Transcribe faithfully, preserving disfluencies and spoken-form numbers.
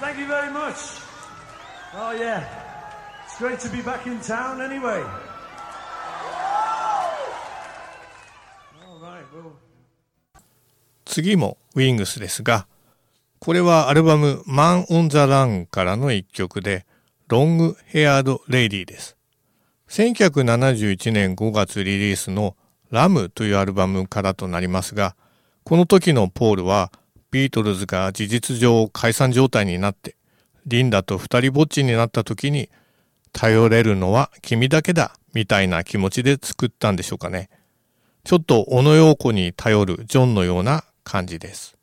Thank you very much. Oh yeah, it's great to be back in town anyway. All right, well. 次も Wings ですが、これはアルバム Man on the Run からの一曲で Long Haired Lady です。せんきゅうひゃくななじゅういちねんごがつリリースのラムというアルバムからとなりますが、この時のポールはビートルズが事実上解散状態になってリンダと二人ぼっちになった時に頼れるのは君だけだみたいな気持ちで作ったんでしょうかね。ちょっと小野陽子に頼るジョンのような感じです。